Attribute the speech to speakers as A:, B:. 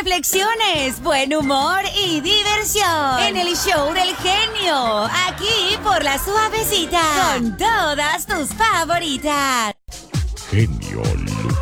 A: reflexiones, buen humor y diversión. En el show del genio. Aquí por La Suavecita. Con todas tus favoritas.
B: Genio Lucas.